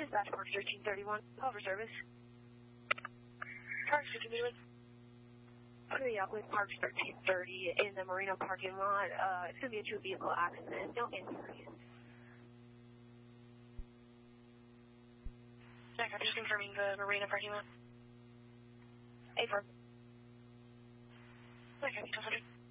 Dispatch Park 1331, call for service. Park 1331. Pretty up with Park 1330 in the Marina parking lot. It's going to be a two-vehicle accident. No injuries. I'm just confirming the Marina parking lot. A-firm. Okay, 1200.